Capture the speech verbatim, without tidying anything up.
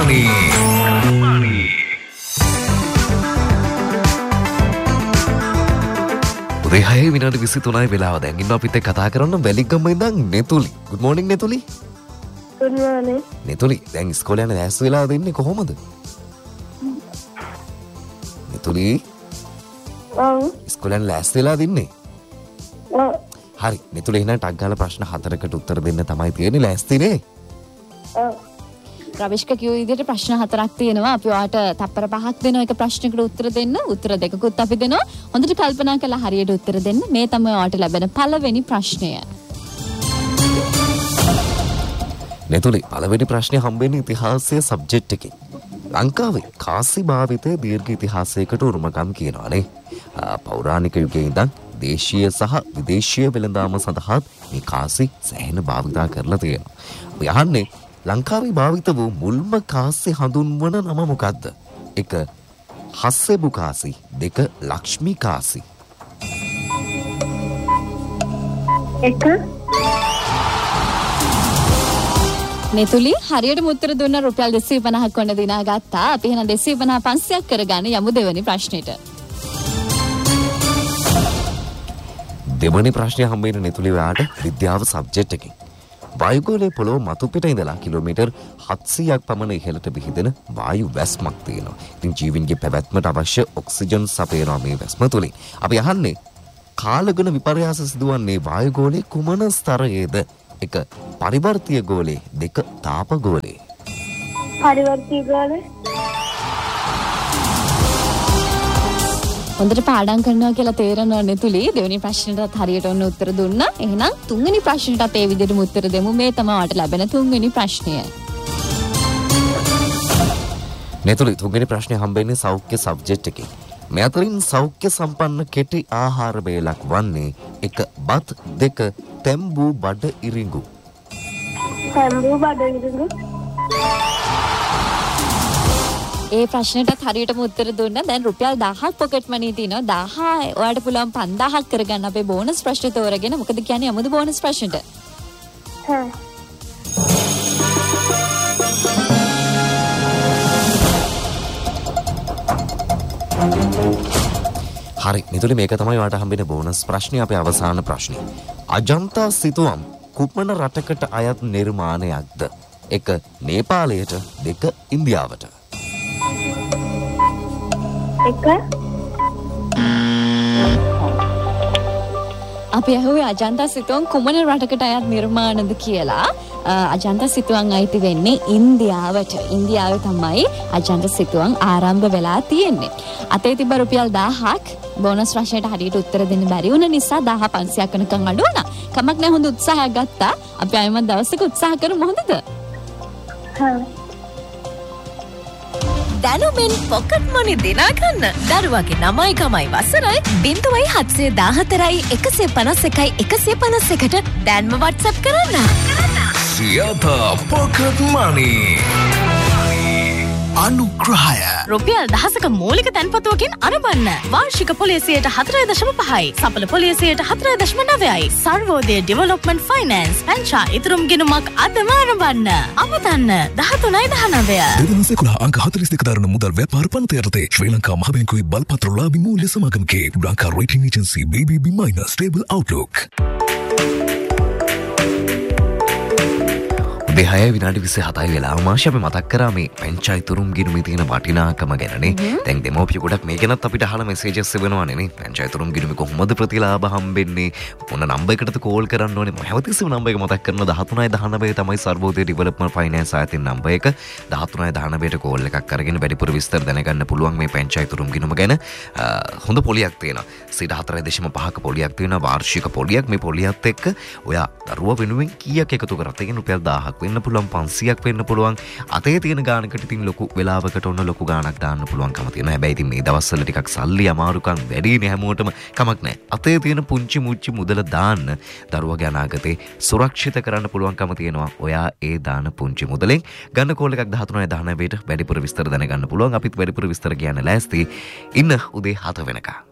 money. money. උදේ හය විනාඩි විසිතුනයි වෙලාව. දැන් ඉන්නවා අපිත් එක්ක කතා කරන්න වැලිගම ඉඳන් නෙතුලි. good morning නෙතුලි. good morning. නෙතුලි දැන් ඉස්කෝලේ යන දැස් වෙලා දෙන්නේ කොහොමද? නෙතුලි ඔව්. ඉස්කෝලේ යන දැස් වෙලා දෙන්නේ? ඔව්. හරි. නෙතුලි එහෙනම් ටක් ගාලා ප්‍රශ්න හතරකට උත්තර දෙන්න තමයි තියෙන්නේ. ලෑස්තිනේ? ඔව්. රවිෂ්ක කියු විදිහට ප්‍රශ්න හතරක් තියෙනවා. අපි ඔයාට තප්පර පහක් දෙනවා එක ප්‍රශ්නයකට උත්තර දෙන්න. උත්තර දෙකකුත් අපි දෙනවා. හොඳට කල්පනා කරලා හරියට උත්තර දෙන්න. මේ තමයි ඔයාට ලැබෙන පළවෙනි ප්‍රශ්නය. නෙතුලි පළවෙනි ප්‍රශ්නේ හම්බෙන්නේ ඉතිහාසයේ සබ්ජෙක්ට් එකේ. ලංකාවේ කාසි භාවිතයේ දීර්ඝ ඉතිහාසයකට උරුමකම් කියනවානේ. පෞරාණික යුගයේ ඉඳන් දේශීය සහ විදේශීය වෙළඳාම සඳහා මේ කාසි සෑහෙන භාවිතා කරලා තියෙනවා. අපි අහන්නේ ලංකාවේ භාවිත වූ මුල්ම කාසි හඳුන්වන නම මොකක්ද? එක හස්සෙබු කාසි, දෙක ලක්ෂ්මී කාසි. එක නෙතුලි හරියටම උත්තර දුන්න රුපියල් දෙසිය පනහක් වන්න දිනා ගත්තා. අපි එහෙනම් දෙසිය පනහ පන්සියයක් කරගන්න යමු දෙවෙනි ප්‍රශ්නෙට. දෙවැනි ප්‍රශ්නය හම්බෙන්නේ නෙතුලි ඔයාට විද්‍යාව සබ්ජෙක්ට් එකකින්. වායුගෝලයේ පොළොව මතු පිට ඉඳලා කිලෝමීටර් හත්සීයක් පමණ ඉහළට විහිදෙන වායු වැස්මක් තියෙනවා. ඉතින් ජීවීන්ගේ පැවැත්මට අවශ්‍ය ඔක්සිජන් සපයනවා මේ වැස්ම තුලින්. අපි අහන්නේ කාලගුණ විපර්යාස සිදුවන්නේ වායුගෝලයේ කුමන ස්තරයේද? එක පරිවර්තීය ගෝලයේ, දෙක තාප ගෝලයේ. පරිවර්තීය ගෝලයේ. හොඳට පාඩම් කරනවා කියලා තේරෙනවා නෙතුලි. දෙවෙනි ප්‍රශ්නෙටත් හරියට ඔන්න උත්තර දුන්නා. එහෙනම් තුන්වෙනි ප්‍රශ්නෙටත් ඒ විදිහටම උත්තර දෙමු. මේ තමයි ඔයාලට ලැබෙන තුන්වෙනි ප්‍රශ්නය. නෙතුලි තුන්වෙනි ප්‍රශ්නේ හම්බෙන්නේ සෞඛ්‍ය සබ්ජෙක්ට් එකේ. මේ අතරින් සෞඛ්‍ය සම්පන්න කෙටි ආහාර වේලක් වන්නේ එක බත්, දෙක තැම්බූ බඩ ඉරිඟු. තැම්බූ බඩ ඉරිඟු. ඒ ප්‍රශ්නෙටත් හරියටම උත්තර දුන්නා. දැන් රුපියල් දහයක් පොකට් මනි තියෙනවා. දහ ඔයාලට පුළුවන් පන්දාහක් කරගන්න අපේ බෝනස් ප්‍රශ්න තෝරගෙන. මොකද කියන්නේ යමුද බෝනස් ප්‍රශ්නෙට? හා. හරි නෙතුලි මේක තමයි ඔයාලට හම්බෙන බෝනස් ප්‍රශ්නේ. අපේ අවසාන ප්‍රශ්නේ. අජන්තා සිතුවම් කුමන රටකට අයත් නිර්මාණයක්ද? එක නේපාලයට, දෙක ඉන්දියාවට. එක අපි අහුවේ අජන්තා සිතුවම් කුමන රටකට අයත් නිර්මාණද කියලා. අජන්තා සිතුවම් අයිති වෙන්නේ ඉන්දියාවට. ඉන්දියාවේ තමයි අජන්තා සිතුවම් ආරම්භ වෙලා තියෙන්නේ. අතේ තිබ්බ රුපියල් දහයක් බෝනස් ප්‍රශ්නයට හරියට උත්තර දෙන්න බැරි වුණ නිසා දහ පන්සියයක් වෙනකන් අඩු වුණා. කමක් නැහැ හොඳ උත්සාහයක් ගත්තා. අපි ආයෙත් දවසක උත්සාහ කරමු හොඳද? හා. දැනුමින් පොකට් මනි දිනා ගන්න. දරුවගේ නමයි කමයි වසරයි බිංදුවයි හත්සිය දාහතරයි එකසිය පනස් එකයි එකසිය පනස් එකට දැන්ම WhatsApp කරන්න. සියත පොකට් මනි. අනුග්‍රහය රුපියල් දහසක මූලික තැන්පතුවකින් අරබන්න. වාර්ෂික පොලිසියට හතරයි දශම පහයි, සඵල පොලිසියට හතරයි දශම නවයයි. සර්වෝදය ඩෙවලොප්මන්ට් ෆයිනෑන්ස් පැංචා ඉතුරුම් ගිණුමක් අදම අරබන්න. අමතන්න දහතුනයි දහනවය. දෙදහස් එකොළහ අංක හතළිස් දෙක දරන මුදල් ව්‍යාපාර පනත යටතේ ශ්‍රී ලංකා මහ බැංකුවේ බලපත්‍රලාභී මූල්‍ය සමාගමකේ ලංකා රේටිං ඒජන්සි බී බී බී මයිනස් ස්ටේබල් අවුට්ලුක්. දෙහය විනාඩි විසි හතයි වෙලා මාෂ අපි මතක් කරා මේ පැංචායිතුරුම් ගිණුමේ තියෙන වටිනාකම ගැනනේ. දැන් දෙමෝපිය ගොඩක් මේ ගැනත් අපිට අහලා මෙසේජස් එවනවානේ නේ. පැංචායිතුරුම් ගිණුමේ කොහොමද ප්‍රතිලාභ හම්බෙන්නේ? මොන නම්බර් එකටද කෝල් කරන්න ඕනේ? මම හැමතිස්සෙම නම්බර් එක මතක් කරනවා දහතුනයි දහනවය තමයි සර්වෝදය ඩෙවලොප්මන්ට් ෆයිනෑන්ස් ආයතන නම්බර් එක. දහතුනයි දහනවයට කෝල් එකක් අරගෙන වැඩිපුර විස්තර දැනගන්න පුළුවන් මේ පැංචායිතුරුම් ගිණුම ගැන. හොඳ පොලියක් තියෙනවා. සිට හතරයි දශම පහක පොලියක් තියෙනවා. වාර්ෂික පොලියක්. මේ පොලියත් එක්ක ඔයා දරුවා වෙනුවෙන් කීයක් එකතු කරත් ඒකෙන් රුපියල් දහයක් වෙන්න පුළුවන්, පන්සියයක් වෙන්න පුළුවන්. අතේ තියෙන ගානකට ඉතින් ලොකු වෙලාවකට ඔන්න ලොකු ගානක් දාන්න පුළුවන්කම තියෙනවා. හැබැයි ඉතින් මේ දවස්වල ටිකක් සල්ලි අමාරුකම් වැඩිනේ හැමෝටම. කමක් නැහැ. අතේ තියෙන පුංචි මුංචි මුදල දාන්න දරුවගේ අනාගතේ සුරක්ෂිත කරන්න පුළුවන්කම තියෙනවා. ඔයා ඒ දාන පුංචි මුදලෙන් ගන්න කෝල් එකක් දහතුනයි දහනවයට වැඩිපුර විස්තර දැනගන්න පුළුවන්. අපිත් වැඩිපුර විස්තර කියන්න ලෑස්ති. ඉන්න උදේ හත වෙනකම්.